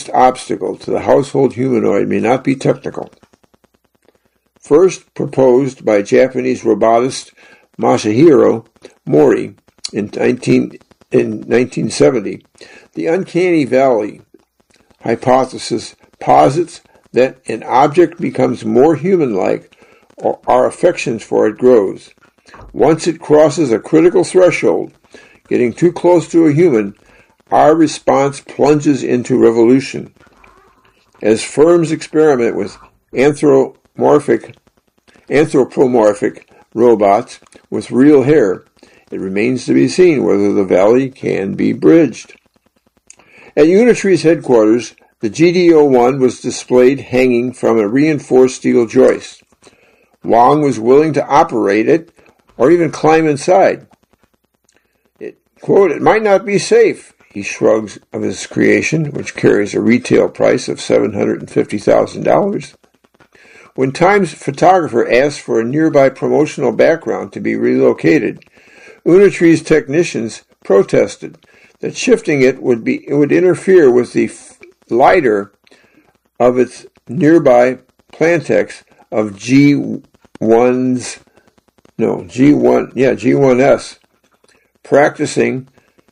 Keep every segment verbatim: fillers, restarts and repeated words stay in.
obstacle to the household humanoid may not be technical. First proposed by Japanese robotist Masahiro Mori in, nineteen, in nineteen seventy, the uncanny valley hypothesis posits that an object becomes more human-like or our affections for it grows. Once it crosses a critical threshold, getting too close to a human, our response plunges into revolution. As firms experiment with anthropomorphic, anthropomorphic robots with real hair, it remains to be seen whether the valley can be bridged. At Unitree's headquarters, the G D O one was displayed hanging from a reinforced steel joist. Wang was willing to operate it or even climb inside. It, quote, "It might not be safe," he shrugs of his creation, which carries a retail price of seven hundred fifty thousand dollars. When Time's photographer asked for a nearby promotional background to be relocated, Unitree's technicians protested that shifting it would be it would interfere with the lidar of its nearby Plantex of G one's no G one yeah G one S, practicing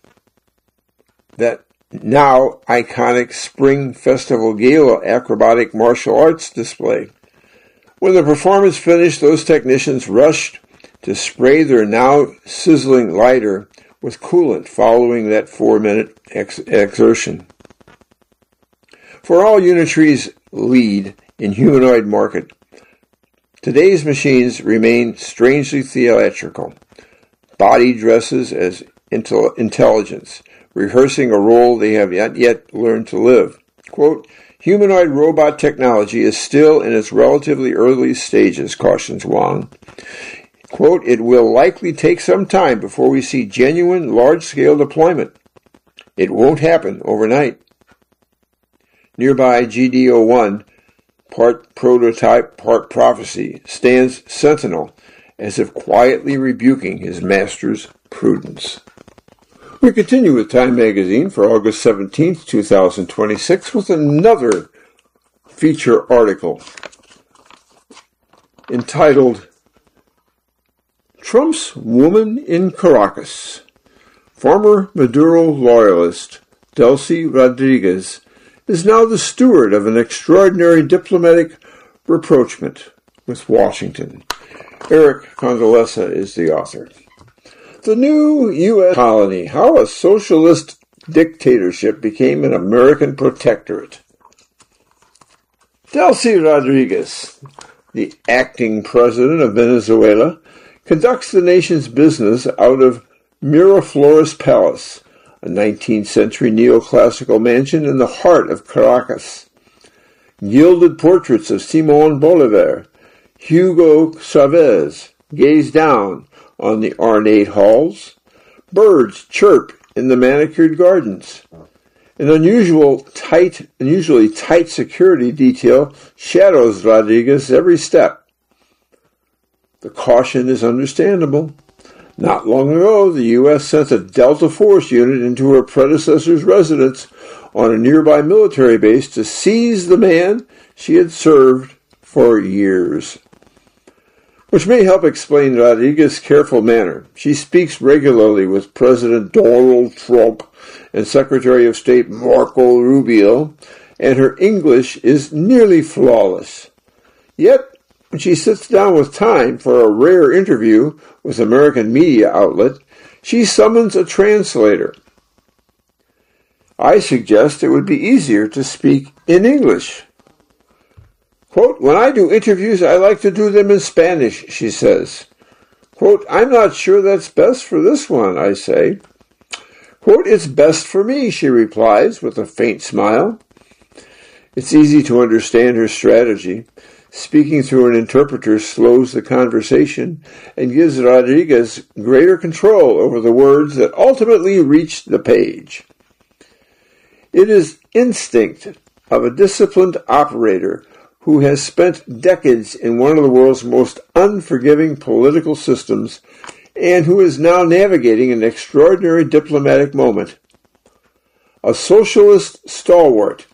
that now iconic Spring Festival Gala acrobatic martial arts display. When the performance finished, those technicians rushed to spray their now sizzling lidar with coolant following that four-minute ex- exertion. For all Unitree's lead in humanoid market, today's machines remain strangely theatrical. Body dresses as intel- intelligence, rehearsing a role they have not yet learned to live. Quote, "Humanoid robot technology is still in its relatively early stages," cautions Wang. Quote, "It will likely take some time before we see genuine large-scale deployment. It won't happen overnight." Nearby G D O one, part prototype, part prophecy, stands sentinel, as if quietly rebuking his master's prudence. We continue with Time Magazine for August seventeenth, twenty twenty-six, with another feature article entitled "Trump's Woman in Caracas." Former Maduro loyalist Delcy Rodriguez is now the steward of an extraordinary diplomatic rapprochement with Washington. Eric Condoleezza is the author. The new U S colony, how a socialist dictatorship became an American protectorate. Delcy Rodriguez, the acting president of Venezuela, conducts the nation's business out of Miraflores Palace, a nineteenth century neoclassical mansion in the heart of Caracas. Gilded portraits of Simón Bolívar, Hugo Chavez gaze down on the ornate halls. Birds chirp in the manicured gardens. An unusual tight, unusually tight security detail shadows Rodriguez every step. The caution is understandable. Not long ago, the U S sent a Delta Force unit into her predecessor's residence on a nearby military base to seize the man she had served for years. Which may help explain Rodriguez's careful manner. She speaks regularly with President Donald Trump and Secretary of State Marco Rubio, and her English is nearly flawless. Yet, when she sits down with Time for a rare interview with American media outlet, she summons a translator. I suggest it would be easier to speak in English. Quote, "When I do interviews, I like to do them in Spanish," she says. Quote, "I'm not sure that's best for this one," I say. Quote, "It's best for me," she replies with a faint smile. It's easy to understand her strategy. Speaking through an interpreter slows the conversation and gives Rodriguez greater control over the words that ultimately reach the page. It is instinct of a disciplined operator who has spent decades in one of the world's most unforgiving political systems and who is now navigating an extraordinary diplomatic moment. A socialist stalwart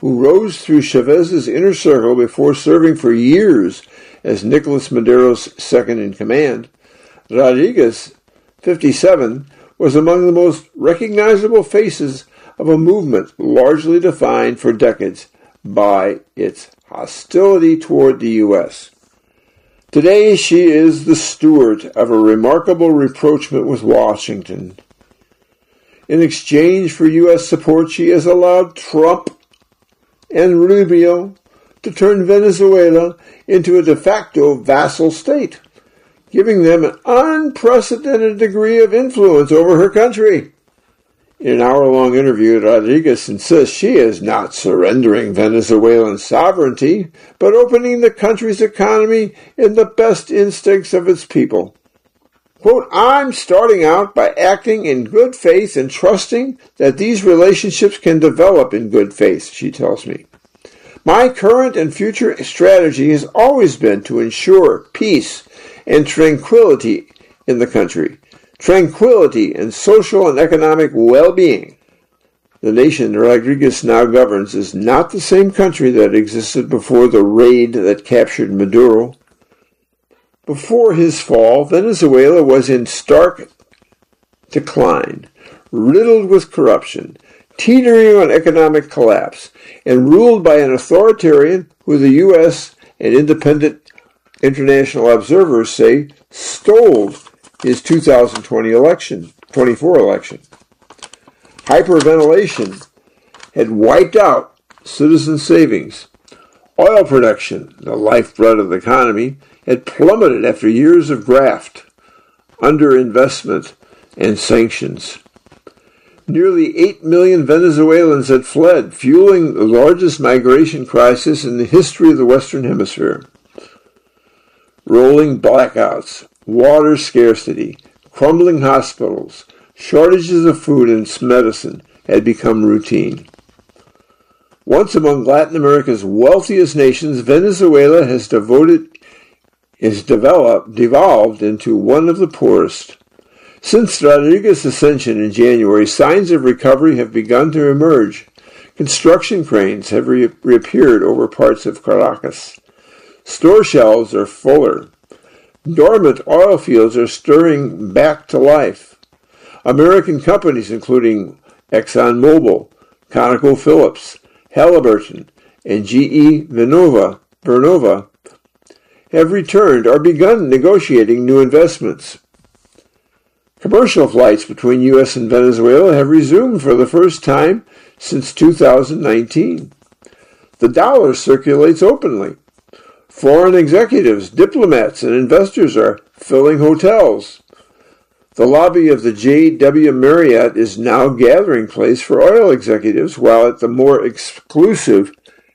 who rose through Chavez's inner circle before serving for years as Nicolas Maduro's second-in-command, Rodriguez, fifty-seven, was among the most recognizable faces of a movement largely defined for decades by its hostility toward the U S. Today she is the steward of a remarkable rapprochement with Washington. In exchange for U S support, she has allowed Trump and Rubio to turn Venezuela into a de facto vassal state, giving them an unprecedented degree of influence over her country. In an hour-long interview, Rodriguez insists she is not surrendering Venezuelan sovereignty, but opening the country's economy in the best instincts of its people. Quote, I'm starting out by acting in good faith and trusting that these relationships can develop in good faith, she tells me. My current and future strategy has always been to ensure peace and tranquility in the country. Tranquility and social and economic well-being. The nation Rodriguez now governs is not the same country that existed before the raid that captured Maduro. Before his fall, Venezuela was in stark decline, riddled with corruption, teetering on economic collapse, and ruled by an authoritarian who the U S and independent international observers say stole his two thousand twenty election, twenty-four election. Hyperventilation had wiped out citizen savings. Oil production, the lifeblood of the economy, had plummeted after years of graft, underinvestment, and sanctions. Nearly eight million Venezuelans had fled, fueling the largest migration crisis in the history of the Western Hemisphere. Rolling blackouts, water scarcity, crumbling hospitals, shortages of food and medicine had become routine. Once among Latin America's wealthiest nations, Venezuela has devoted, is developed, devolved into one of the poorest. Since Rodriguez's ascension in January, signs of recovery have begun to emerge. Construction cranes have re- reappeared over parts of Caracas. Store shelves are fuller. Dormant oil fields are stirring back to life. American companies, including ExxonMobil, ConocoPhillips, Halliburton, and G E Vernova, Vernova, have returned or begun negotiating new investments. Commercial flights between U S and Venezuela have resumed for the first time since two thousand nineteen. The dollar circulates openly. Foreign executives, diplomats, and investors are filling hotels. The lobby of the J W Marriott is now a gathering place for oil executives, while at the more exclusive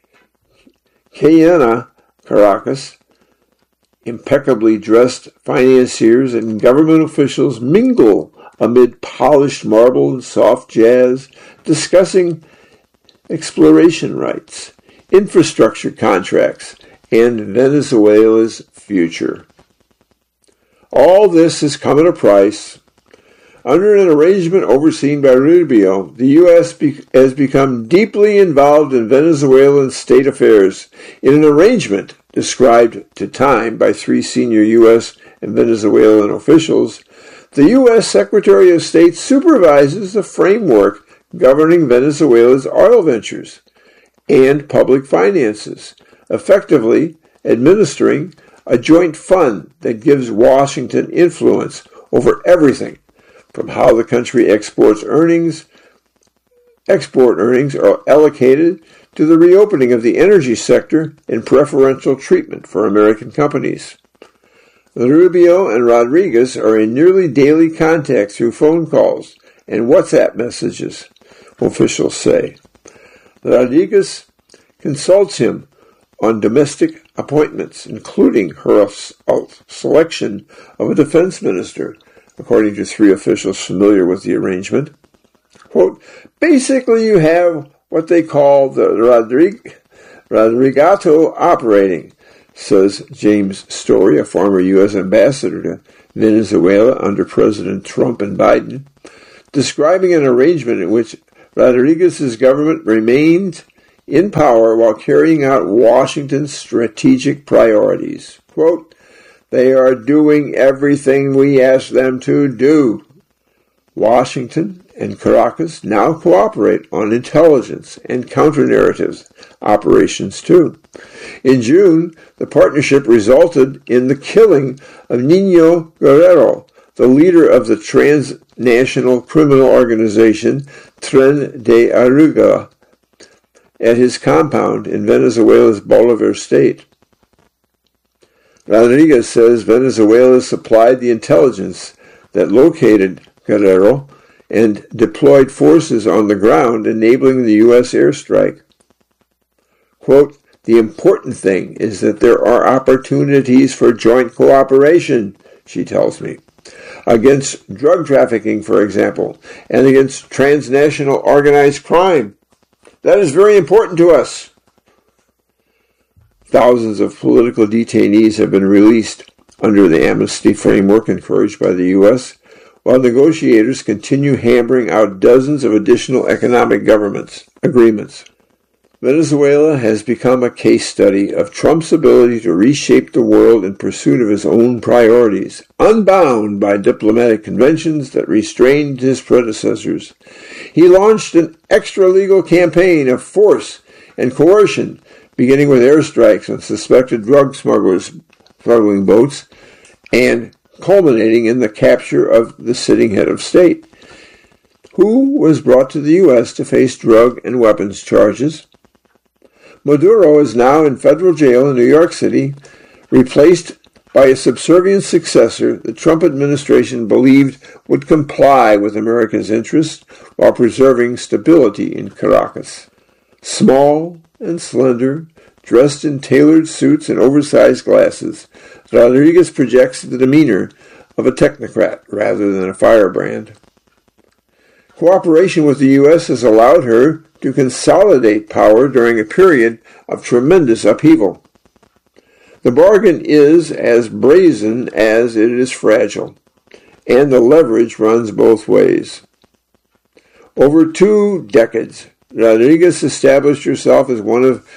Cayena, Caracas, impeccably dressed financiers and government officials mingle amid polished marble and soft jazz, discussing exploration rights, infrastructure contracts, and Venezuela's future. All this has come at a price. Under an arrangement overseen by Rubio, the U S be- has become deeply involved in Venezuelan state affairs. In an arrangement described to Time by three senior U S and Venezuelan officials, the U S Secretary of State supervises the framework governing Venezuela's oil ventures and public finances, effectively administering a joint fund that gives Washington influence over everything from how the country exports earnings, export earnings are allocated to the reopening of the energy sector and preferential treatment for American companies. Rubio and Rodriguez are in nearly daily contact through phone calls and WhatsApp messages, officials say. Rodriguez consults him on domestic appointments, including her selection of a defense minister, according to three officials familiar with the arrangement. Quote, basically you have what they call the Rodrig- Rodrigato operating, says James Story, a former U S ambassador to Venezuela under President Trump and Biden, describing an arrangement in which Rodriguez's government remained in power while carrying out Washington's strategic priorities. Quote, "They are doing everything we ask them to do." Washington and Caracas now cooperate on intelligence and counter-narrative operations too. In June, the partnership resulted in the killing of Nino Guerrero, the leader of the transnational criminal organization Tren de Aragua, at his compound in Venezuela's Bolivar state. Rodriguez says Venezuela supplied the intelligence that located Guerrero and deployed forces on the ground, enabling the U S airstrike. Quote, "The important thing is that there are opportunities for joint cooperation," she tells me, "against drug trafficking, for example, and against transnational organized crime. That is very important to us." Thousands of political detainees have been released under the amnesty framework encouraged by the U S, while negotiators continue hammering out dozens of additional economic governments agreements. Venezuela has become a case study of Trump's ability to reshape the world in pursuit of his own priorities, unbound by diplomatic conventions that restrained his predecessors. He launched an extra-legal campaign of force and coercion, beginning with airstrikes on suspected drug smugglers, smuggling boats, and culminating in the capture of the sitting head of state, who was brought to the U S to face drug and weapons charges. Maduro is now in federal jail in New York City, replaced by a subservient successor the Trump administration believed would comply with America's interests while preserving stability in Caracas. Small and slender, dressed in tailored suits and oversized glasses, Rodriguez projects the demeanor of a technocrat rather than a firebrand. Cooperation with the U S has allowed her to consolidate power during a period of tremendous upheaval. The bargain is as brazen as it is fragile, and the leverage runs both ways. Over two decades, Rodriguez established herself as one of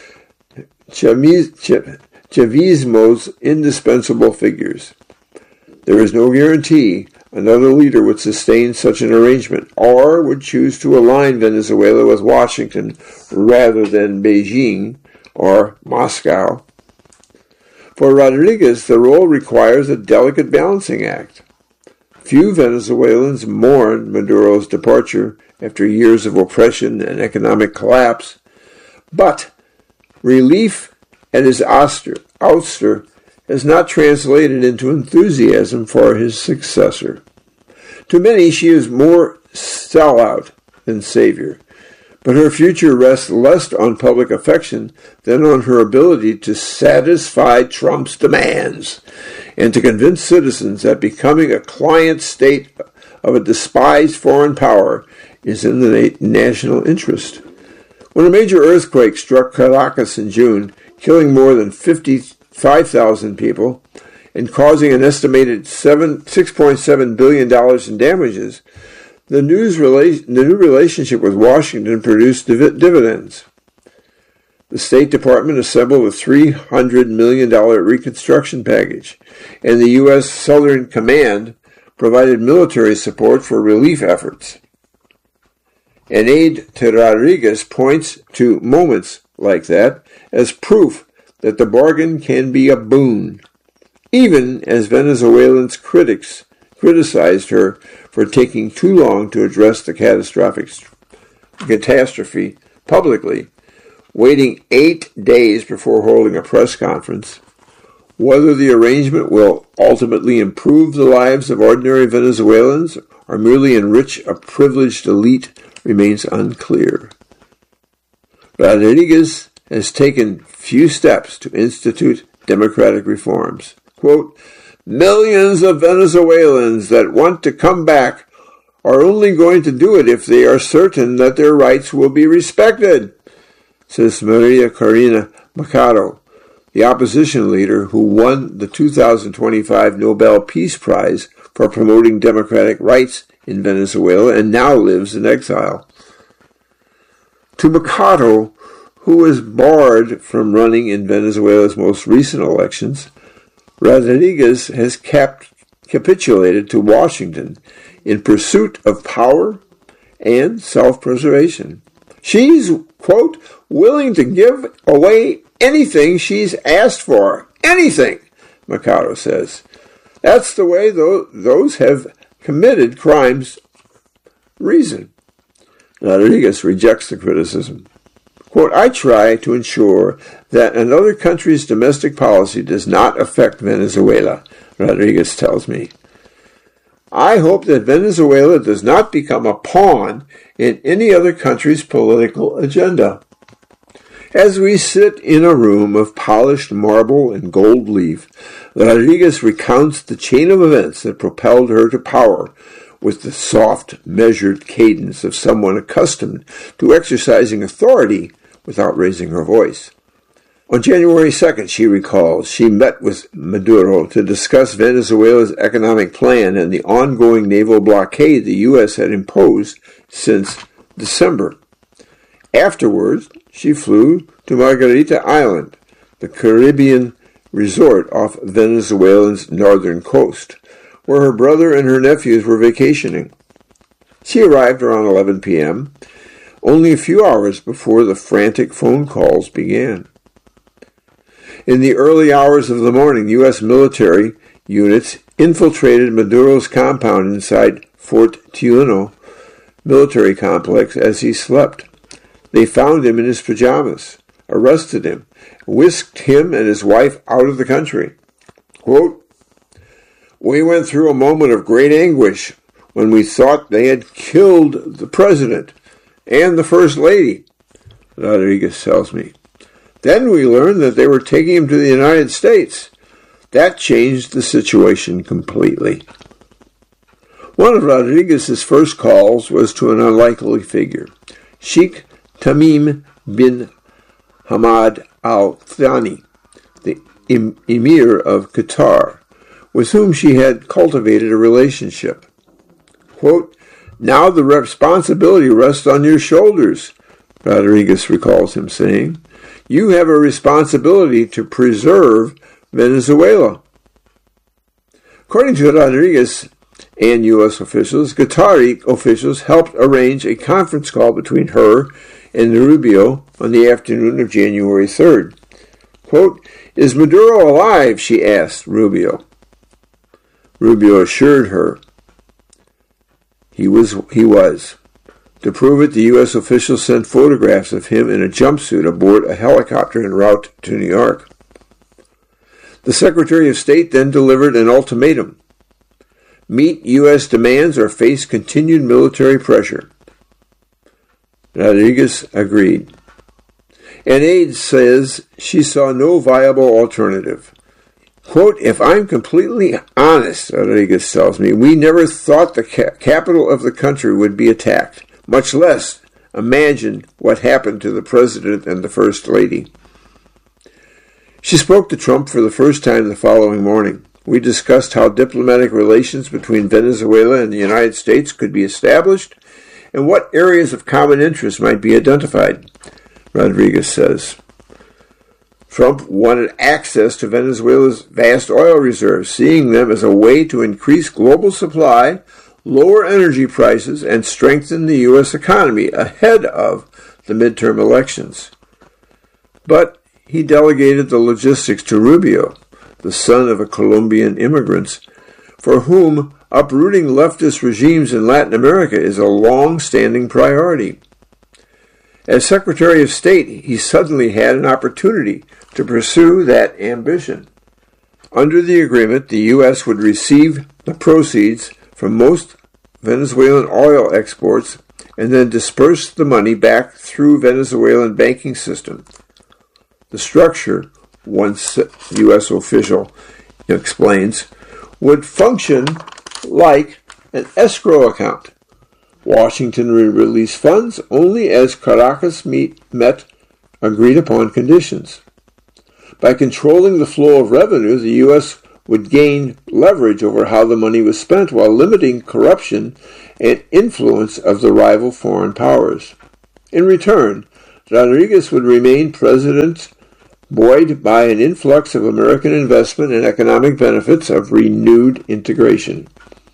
Chavismo's indispensable figures. There is no guarantee another leader would sustain such an arrangement or would choose to align Venezuela with Washington rather than Beijing or Moscow. For Rodriguez, the role requires a delicate balancing act. Few Venezuelans mourn Maduro's departure after years of oppression and economic collapse, but relief at his ouster has not translated into enthusiasm for his successor. To many, she is more sellout than savior, but her future rests less on public affection than on her ability to satisfy Trump's demands and to convince citizens that becoming a client state of a despised foreign power is in the national interest. When a major earthquake struck Caracas in June, killing more than fifty-five thousand people and causing an estimated six point seven billion dollars in damages, the, news rela- the new relationship with Washington produced div- dividends. The State Department assembled a three hundred million dollars reconstruction package, and the U S Southern Command provided military support for relief efforts. An aide to Rodriguez points to moments like that as proof that the bargain can be a boon, even as Venezuelans' critics criticized her for taking too long to address the catastrophic catastrophe publicly, waiting eight days before holding a press conference. Whether the arrangement will ultimately improve the lives of ordinary Venezuelans or merely enrich a privileged elite remains unclear. Rodriguez has taken few steps to institute democratic reforms. Quote, "Millions of Venezuelans that want to come back are only going to do it if they are certain that their rights will be respected," says Maria Corina Machado, the opposition leader who won the two thousand twenty-five Nobel Peace Prize for promoting democratic rights in Venezuela and now lives in exile. To Machado, who was barred from running in Venezuela's most recent elections, Rodriguez has cap- capitulated to Washington in pursuit of power and self-preservation. She's, quote, willing to give away anything she's asked for. Anything, Mercado says. That's the way those have committed crimes reason. Rodriguez rejects the criticism. Quote, I try to ensure that another country's domestic policy does not affect Venezuela, Rodriguez tells me. I hope that Venezuela does not become a pawn in any other country's political agenda. As we sit in a room of polished marble and gold leaf, Rodriguez recounts the chain of events that propelled her to power with the soft, measured cadence of someone accustomed to exercising authority without raising her voice. On January second, she recalls, she met with Maduro to discuss Venezuela's economic plan and the ongoing naval blockade the U S had imposed since December. Afterwards, she flew to Margarita Island, the Caribbean resort off Venezuela's northern coast, where her brother and her nephews were vacationing. She arrived around eleven p.m., only a few hours before the frantic phone calls began. In the early hours of the morning, U S military units infiltrated Maduro's compound inside Fort Tiuno military complex as he slept. They found him in his pajamas, arrested him, whisked him and his wife out of the country. Quote, we went through a moment of great anguish when we thought they had killed the president and the first lady, Rodriguez tells me. Then we learned that they were taking him to the United States. That changed the situation completely. One of Rodriguez's first calls was to an unlikely figure, Sheikh Tamim bin Hamad Al Thani, the em- emir of Qatar, with whom she had cultivated a relationship. Quote, now the responsibility rests on your shoulders, Rodriguez recalls him saying. You have a responsibility to preserve Venezuela. According to Rodriguez and U S officials, Qatari officials helped arrange a conference call between her and Rubio on the afternoon of January third. Quote, is Maduro alive? She asked Rubio. Rubio assured her he was. He was. To prove it, the U S officials sent photographs of him in a jumpsuit aboard a helicopter en route to New York. The Secretary of State then delivered an ultimatum. Meet U S demands or face continued military pressure. Rodriguez agreed. An aide says she saw no viable alternative. Quote, if I'm completely honest, Rodriguez tells me, we never thought the ca- capital of the country would be attacked, much less imagine what happened to the president and the first lady. She spoke to Trump for the first time the following morning. We discussed how diplomatic relations between Venezuela and the United States could be established and what areas of common interest might be identified, Rodriguez says. Trump wanted access to Venezuela's vast oil reserves, seeing them as a way to increase global supply, lower energy prices, and strengthen the U S economy ahead of the midterm elections. But he delegated the logistics to Rubio, the son of a Colombian immigrant, for whom uprooting leftist regimes in Latin America is a long-standing priority. As Secretary of State, he suddenly had an opportunity to pursue that ambition. Under the agreement, the U S would receive the proceeds from most Venezuelan oil exports and then disperse the money back through Venezuelan banking system. The structure, one U S official explains, would function like an escrow account. Washington would release funds only as Caracas meet, met agreed-upon conditions. By controlling the flow of revenue, the U S would gain leverage over how the money was spent while limiting corruption and influence of the rival foreign powers. In return, Rodriguez would remain president, buoyed by an influx of American investment and economic benefits of renewed integration.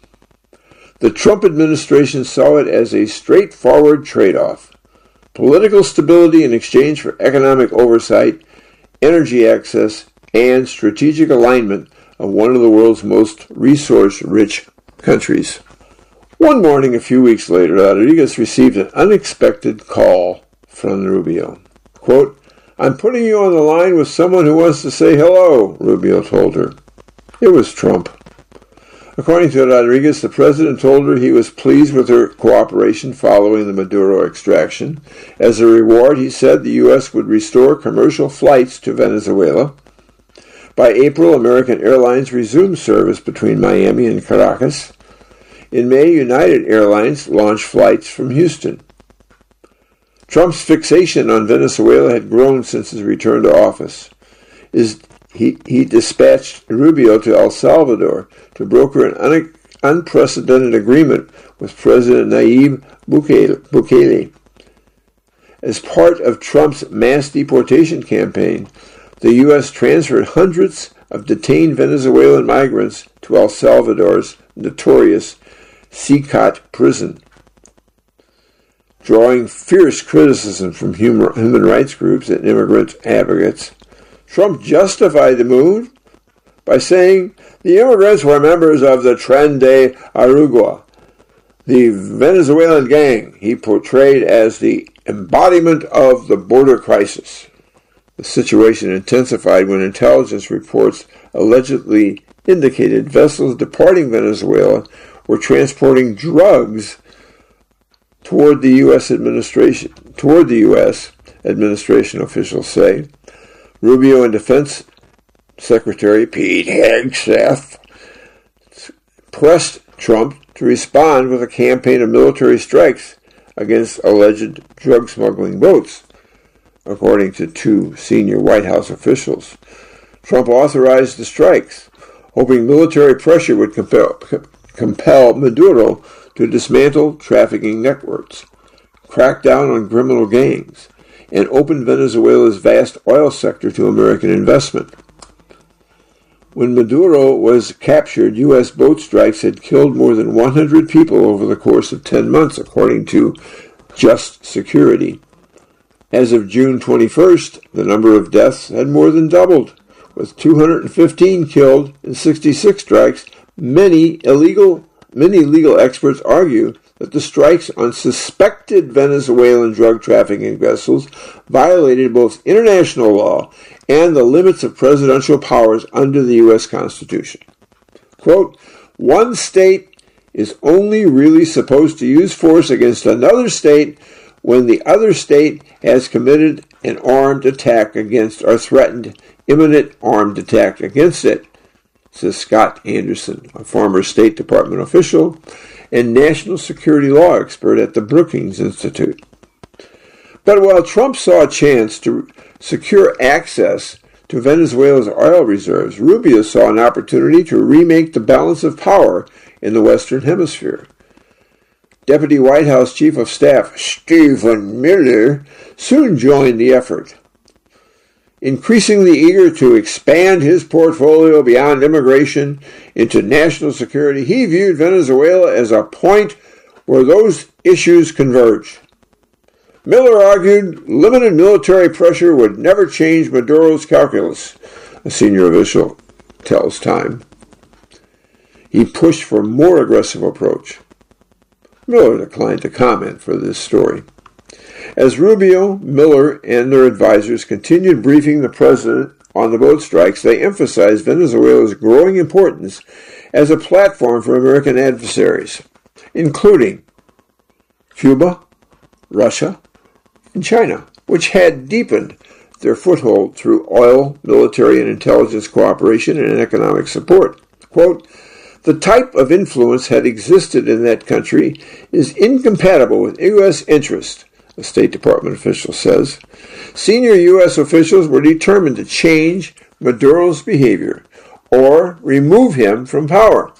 The Trump administration saw it as a straightforward trade-off: political stability in exchange for economic oversight, energy access, and strategic alignment of one of the world's most resource-rich countries. One morning a few weeks later, Rodriguez received an unexpected call from Rubio. Quote, "I'm putting you on the line with someone who wants to say hello," Rubio told her. It was Trump. According to Rodriguez, the president told her he was pleased with her cooperation following the Maduro extraction. As a reward, he said the U S would restore commercial flights to Venezuela. By April, American Airlines resumed service between Miami and Caracas. In May, United Airlines launched flights from Houston. Trump's fixation on Venezuela had grown since his return to office. His He, he dispatched Rubio to El Salvador to broker an un, unprecedented agreement with President Nayib Bukele. As part of Trump's mass deportation campaign, the U S transferred hundreds of detained Venezuelan migrants to El Salvador's notorious C C O T prison. Drawing fierce criticism from human, human rights groups and immigrant advocates, Trump justified the move by saying the immigrants were members of the Tren de Aragua, the Venezuelan gang he portrayed as the embodiment of the border crisis. The situation intensified when intelligence reports allegedly indicated vessels departing Venezuela were transporting drugs toward the U S administration, toward the U S administration, officials say. Rubio and Defense Secretary Pete Hegseth pressed Trump to respond with a campaign of military strikes against alleged drug smuggling boats, according to two senior White House officials. Trump authorized the strikes, hoping military pressure would compel, compel Maduro to dismantle trafficking networks, crack down on criminal gangs, and open Venezuela's vast oil sector to American investment. When Maduro was captured, U S boat strikes had killed more than one hundred people over the course of ten months, according to Just Security. As of June twenty-first, the number of deaths had more than doubled, with two hundred fifteen killed in sixty-six strikes. Many illegal, many legal experts argue that the strikes on suspected Venezuelan drug trafficking vessels violated both international law and the limits of presidential powers under the U S Constitution. Quote, "One state is only really supposed to use force against another state when the other state has committed an armed attack against or threatened imminent armed attack against it," says Scott Anderson, a former State Department official and national security law expert at the Brookings Institute. But while Trump saw a chance to secure access to Venezuela's oil reserves, Rubio saw an opportunity to remake the balance of power in the Western Hemisphere. Deputy White House Chief of Staff Stephen Miller soon joined the effort. Increasingly eager to expand his portfolio beyond immigration into national security, he viewed Venezuela as a point where those issues converge. Miller argued limited military pressure would never change Maduro's calculus, a senior official tells Time. He pushed for a more aggressive approach. Miller declined to comment for this story. As Rubio, Miller, and their advisors continued briefing the president on the boat strikes, they emphasized Venezuela's growing importance as a platform for American adversaries, including Cuba, Russia, and China, which had deepened their foothold through oil, military, and intelligence cooperation and economic support. Quote, "The type of influence that existed in that country is incompatible with U S interest," a State Department official says. Senior U S officials were determined to change Maduro's behavior or remove him from power.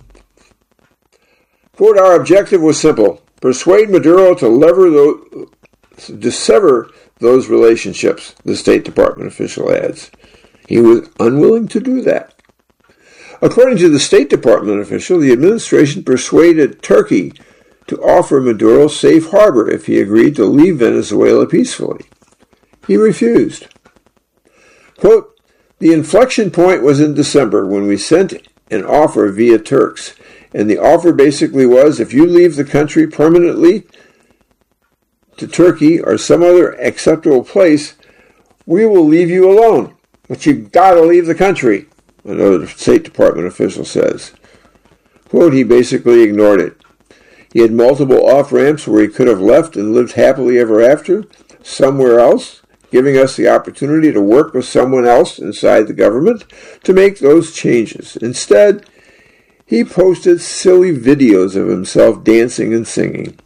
Quote, "Our objective was simple: persuade Maduro to lever the, to sever those relationships, the State Department official adds. He was unwilling to do that. According to the State Department official, the administration persuaded Turkey to offer Maduro safe harbor if he agreed to leave Venezuela peacefully. He refused. Quote, the inflection point was in December when we sent an offer via Turks, and the offer basically was, if you leave the country permanently to Turkey or some other acceptable place, we will leave you alone. But you've got to leave the country, another State Department official says. Quote, he basically ignored it. He had multiple off-ramps where he could have left and lived happily ever after, somewhere else, giving us the opportunity to work with someone else inside the government to make those changes. Instead, he posted silly videos of himself dancing and singing.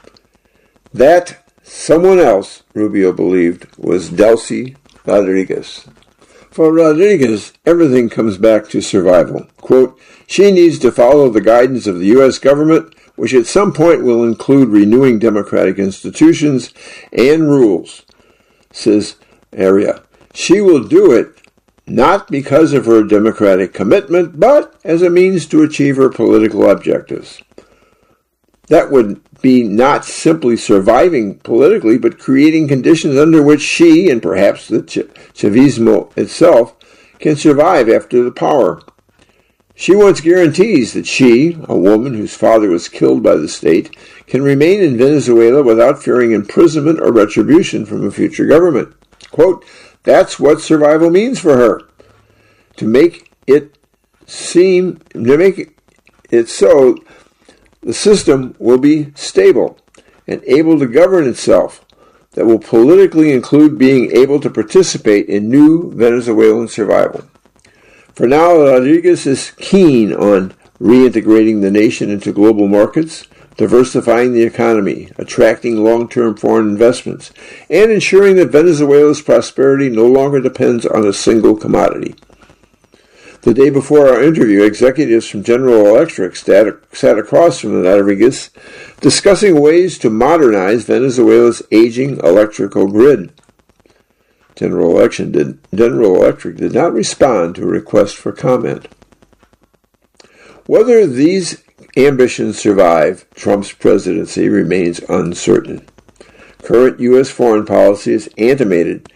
That someone else, Rubio believed, was Delcy Rodriguez. For Rodriguez, everything comes back to survival. Quote, she needs to follow the guidance of the U S government, which at some point will include renewing democratic institutions and rules, says Aria. She will do it not because of her democratic commitment, but as a means to achieve her political objectives. That would be not simply surviving politically, but creating conditions under which she, and perhaps the Ch- Chavismo itself, can survive after the power. She wants guarantees that she, a woman whose father was killed by the state, can remain in Venezuela without fearing imprisonment or retribution from a future government. Quote, that's what survival means for her. To make it seem, to make it so, the system will be stable and able to govern itself. That will politically include being able to participate in new Venezuelan survival. For now, Rodriguez is keen on reintegrating the nation into global markets, diversifying the economy, attracting long-term foreign investments, and ensuring that Venezuela's prosperity no longer depends on a single commodity. The day before our interview, executives from General Electric sat across from Rodriguez discussing ways to modernize Venezuela's aging electrical grid. General, Election did, General Electric did not respond to a request for comment. Whether these ambitions survive Trump's presidency remains uncertain. Current U S foreign policy is animated,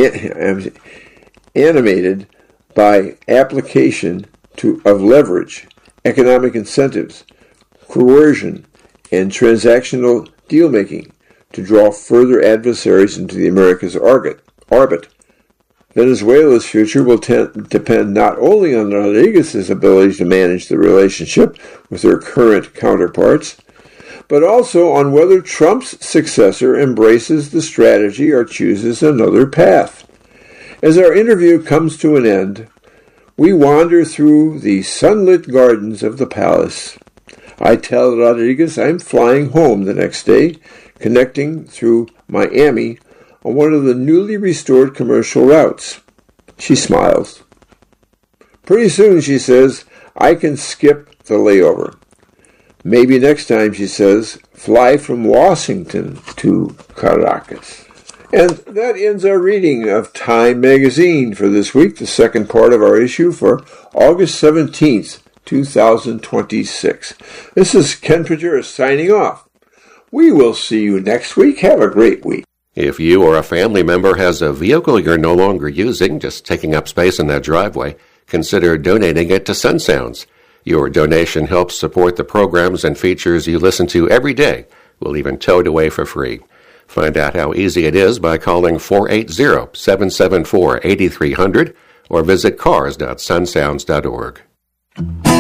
animated by application to, of leverage, economic incentives, coercion, and transactional deal-making to draw further adversaries into the America's orbit. orbit. Venezuela's future will tend, depend not only on Rodriguez's ability to manage the relationship with her current counterparts, but also on whether Trump's successor embraces the strategy or chooses another path. As our interview comes to an end, we wander through the sunlit gardens of the palace. I tell Rodriguez I'm flying home the next day, connecting through Miami on one of the newly restored commercial routes. She smiles. Pretty soon, she says, I can skip the layover. Maybe next time, she says, fly from Washington to Caracas. And that ends our reading of Time Magazine for this week, the second part of our issue for August seventeenth, two thousand twenty-six. This is Ken Pajura signing off. We will see you next week. Have a great week. If you or a family member has a vehicle you're no longer using, just taking up space in that driveway, consider donating it to Sun Sounds. Your donation helps support the programs and features you listen to every day. We'll even tow it away for free. Find out how easy it is by calling four eight zero, seven seven four, eight three zero zero or visit cars dot sun sounds dot org.